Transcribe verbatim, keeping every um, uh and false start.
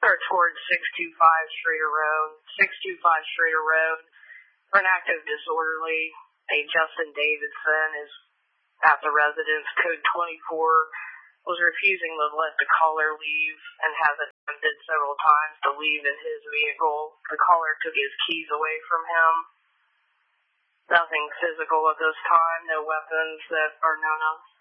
or towards six two five Schrader Road. six two five Schrader Road. For an active disorderly, a Justin Davidson is at the residence. Code twenty-four was refusing to let the caller leave and has attempted several times to leave in his vehicle. The caller took his keys away from him. Nothing physical at this time, no weapons that are known of.